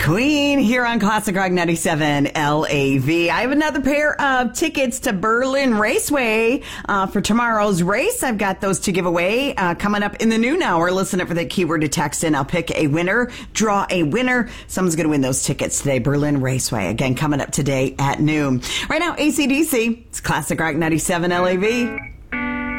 Queen here on Classic Rock 97 LAV. I have another pair of tickets to Berlin Raceway for tomorrow's race. I've got those to give away coming up in the noon hour. Listen up for the keyword to text in. I'll pick a winner, draw a winner. Someone's going to win those tickets today. Berlin Raceway, again, coming up today at noon. Right now, AC/DC. It's Classic Rock 97 LAV.